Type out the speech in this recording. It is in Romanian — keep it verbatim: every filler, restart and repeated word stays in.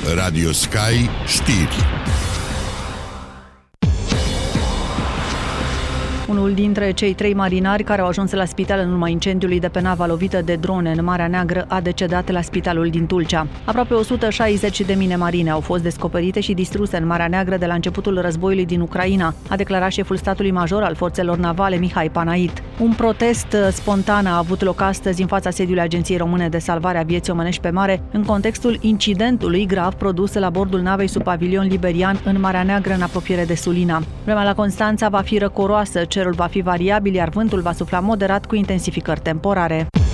Radio Sky Știri. Unul dintre cei trei marinari care au ajuns la spital în urma incendiului de pe nava lovită de drone în Marea Neagră a decedat la spitalul din Tulcea. Aproape o sută șaizeci de mine marine au fost descoperite și distruse în Marea Neagră de la începutul războiului din Ucraina, a declarat șeful statului major al forțelor navale Mihai Panait. Un protest spontan a avut loc astăzi în fața sediului Agenției Române de Salvare a Vieții Omenești pe Mare, în contextul incidentului grav produs la bordul navei sub pavilion liberian în Marea Neagră, în apropiere de Sulina. Vremea la Constanța va fi răcoroasă, cerul va fi variabil, iar vântul va sufla moderat cu intensificări temporare.